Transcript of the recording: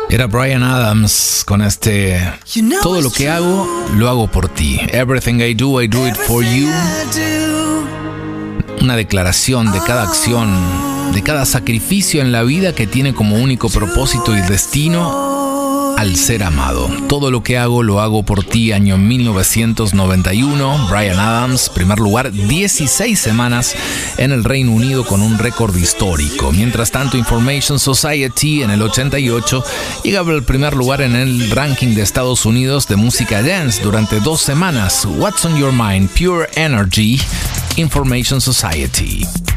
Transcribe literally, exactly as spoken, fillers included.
Era Bryan Adams con este todo lo que hago, lo hago por ti. Everything I do, I do it for you. Una declaración de cada acción, de cada sacrificio en la vida que tiene como único propósito y destino al ser amado. Todo lo que hago, lo hago por ti, año mil novecientos noventa y uno. Bryan Adams, primer lugar, dieciséis semanas en el Reino Unido con un récord histórico. Mientras tanto, Information Society en el ochenta y ocho llegaba al primer lugar en el ranking de Estados Unidos de música dance durante dos semanas. What's on Your Mind, Pure Energy, Information Society.